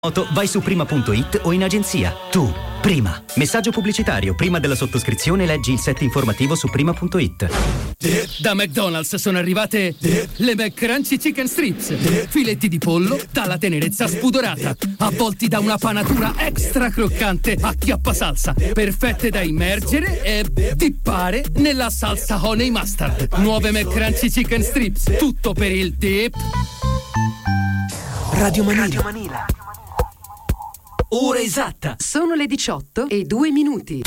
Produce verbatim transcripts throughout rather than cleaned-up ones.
Moto, vai su prima punto it o in agenzia. Tu, prima. Messaggio pubblicitario. Prima della sottoscrizione leggi il set informativo su prima punto it. Da McDonald's sono arrivate le McCrunchy Chicken Strips. Filetti di pollo dalla tenerezza spudorata, avvolti da una panatura extra croccante a chiappasalsa, perfette da immergere e dippare nella salsa honey mustard. Nuove McCrunchy Chicken Strips. Tutto per il dip. Radio Manila. Radio Manila. Ora esatta. Sono le diciotto e due minuti.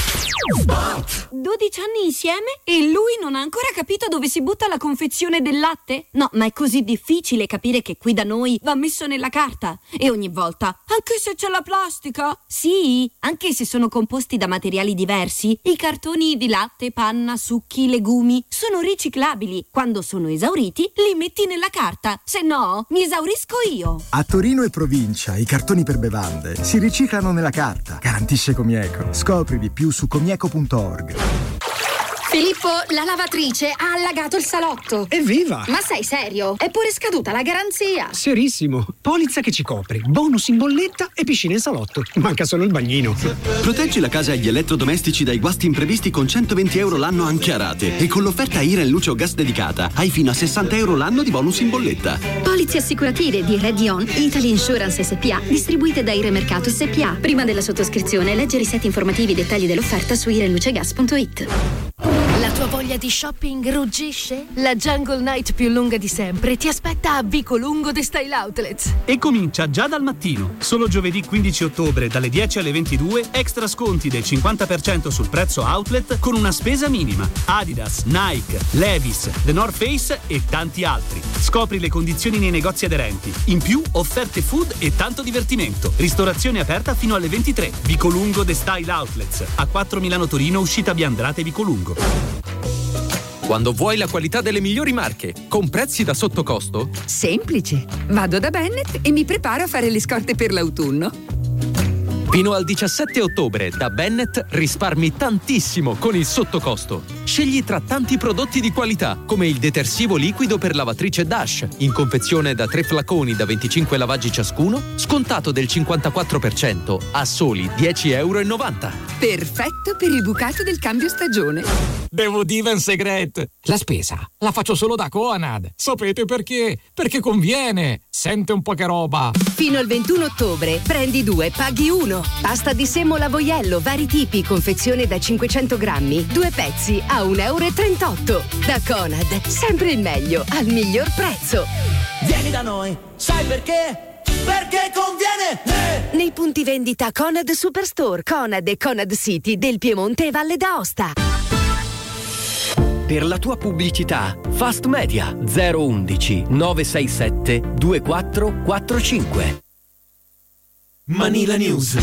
dodici anni insieme e lui non ha ancora capito dove si butta la confezione del latte? No, ma è così difficile capire che qui da noi va messo nella carta. E ogni volta, anche se c'è la plastica? Sì, anche se sono composti da materiali diversi, i cartoni di latte, panna, succhi, legumi sono riciclabili. Quando sono esauriti, li metti nella carta. Se no, mi esaurisco io. A Torino e provincia i cartoni per bevande si riciclano nella carta. Garantisce Comieco. Scopri di più su comieco punto org. Filippo, la lavatrice ha allagato il salotto. Evviva! Ma sei serio? È pure scaduta la garanzia. Serissimo. Polizza che ci copre, bonus in bolletta e piscina in salotto. Manca solo il bagnino. Proteggi la casa e gli elettrodomestici dai guasti imprevisti con centoventi euro l'anno anche a rate. E con l'offerta Iren Luce o Gas dedicata hai fino a sessanta euro l'anno di bonus in bolletta. Polizze assicurative di Redion Italy Insurance S P A, distribuite da Ire Mercato S P A. Prima della sottoscrizione leggere i siti informativi e dettagli dell'offerta su irenlucegas punto it. La tua voglia di shopping ruggisce? La Jungle Night più lunga di sempre ti aspetta a Vico Lungo The Style Outlets. E comincia già dal mattino. Solo giovedì quindici ottobre dalle dieci alle ventidue extra sconti del cinquanta per cento sul prezzo outlet con una spesa minima. Adidas, Nike, Levi's, The North Face e tanti altri. Scopri le condizioni nei negozi aderenti. In più offerte food e tanto divertimento. Ristorazione aperta fino alle ventitré. Vico Lungo The Style Outlets. A quattro Milano Torino, uscita Biandrate Vico Lungo. Quando vuoi la qualità delle migliori marche, con prezzi da sottocosto? Semplice. Vado da Bennett e mi preparo a fare le scorte per l'autunno. Fino al diciassette ottobre da Bennett risparmi tantissimo con il sottocosto. Scegli tra tanti prodotti di qualità, come il detersivo liquido per lavatrice Dash, in confezione da tre flaconi da venticinque lavaggi ciascuno, scontato del cinquantaquattro per cento a soli dieci virgola novanta euro. Perfetto per il bucato del cambio stagione. Devo dire un segreto. La spesa la faccio solo da Conad. Sapete perché? Perché conviene. Sente un po' che roba. Fino al ventuno ottobre prendi due, paghi uno. Pasta di semola Voiello, vari tipi, confezione da cinquecento grammi, due pezzi a un euro e trentotto. Da Conad, sempre il meglio, al miglior prezzo. Vieni da noi, sai perché? Perché conviene! Eh! Nei punti vendita Conad Superstore, Conad e Conad City del Piemonte e Valle d'Aosta. Per la tua pubblicità, Fast Media zero undici nove sei sette due quattro quattro cinque. Manila News.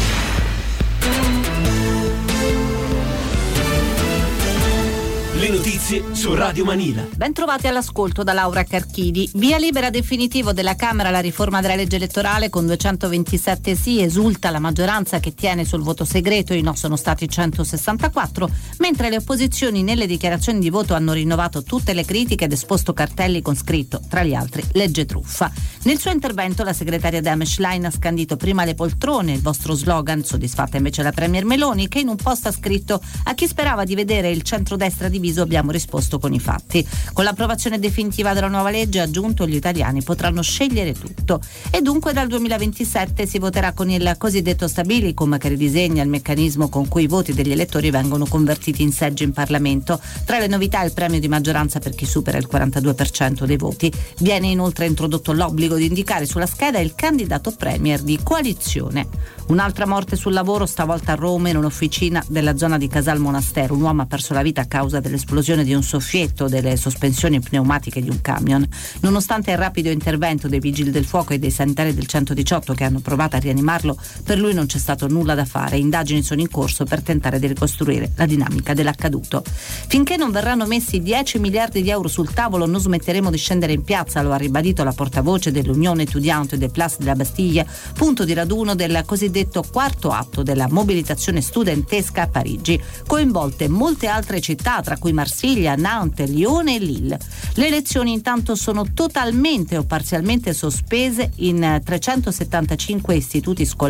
Le notizie su Radio Manila. Ben trovati all'ascolto da Laura Carchidi. Via libera definitivo della Camera alla riforma della legge elettorale con duecentoventisette sì, esulta la maggioranza che tiene sul voto segreto, i no sono stati centosessantaquattro, mentre le opposizioni nelle dichiarazioni di voto hanno rinnovato tutte le critiche ed esposto cartelli con scritto, tra gli altri, legge truffa. Nel suo intervento la segretaria Demes Schlein ha scandito prima le poltrone, il vostro slogan, soddisfatta invece la premier Meloni, che in un post ha scritto: a chi sperava di vedere il centrodestra diviso abbiamo risposto con i fatti. Con l'approvazione definitiva della nuova legge, ha aggiunto, gli italiani potranno scegliere tutto e dunque dal duemilaventisette si voterà con il cosiddetto stabilicum, che ridisegna il meccanismo con cui i voti degli elettori vengono convertiti in seggi in Parlamento. Tra le novità il premio di maggioranza per chi supera il quarantadue per cento dei voti. Viene inoltre introdotto l'obbligo di indicare sulla scheda il candidato premier di coalizione. Un'altra morte sul lavoro, stavolta a Roma, in un'officina della zona di Casal Monastero. Un uomo ha perso la vita a causa dell'esplosione di un soffietto delle sospensioni pneumatiche di un camion. Nonostante il rapido intervento dei vigili del fuoco e dei sanitari del centodiciotto che hanno provato a rianimarlo, per lui non c'è stato nulla da fare. Indagini sono in corso per tentare di ricostruire la dinamica dell'accaduto. Finché non verranno messi dieci miliardi di euro sul tavolo non smetteremo di scendere in piazza, lo ha ribadito la portavoce dell'Unione Etudiante des Place de la Bastille, punto di raduno del cosiddetto quarto atto della mobilitazione studentesca a Parigi. Coinvolte molte altre città, tra cui cui Marsiglia, Nantes, Lione e Lille. Le lezioni intanto sono totalmente o parzialmente sospese in trecentosettantacinque istituti scolastici